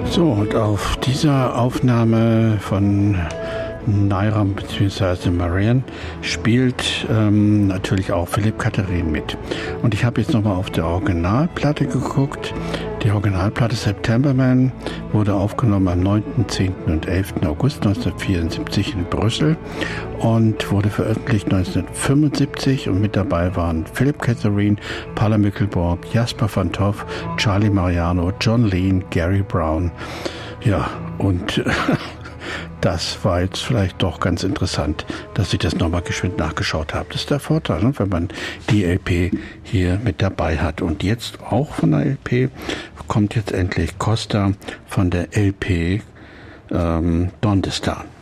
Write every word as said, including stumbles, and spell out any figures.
So, und auf dieser Aufnahme von Nairam bzw. Marian spielt ähm, natürlich auch Philipp Catherine mit. Und ich habe jetzt nochmal auf der Originalplatte geguckt. Die Originalplatte September Man wurde aufgenommen am neunten, zehnten und elften August neunzehnhundertvierundsiebzig in Brüssel und wurde veröffentlicht neunzehnhundertfünfundsiebzig, und mit dabei waren Philipp Catherine, Paula Mückelborg, Jasper van Toff, Charlie Mariano, John Lean, Gary Brown. Ja, und das war jetzt vielleicht doch ganz interessant, dass ich das nochmal geschwind nachgeschaut habe. Das ist der Vorteil, ne, wenn man die L P hier mit dabei hat. Und jetzt auch von der L P kommt jetzt endlich Costa von der L P ähm, Dondestan.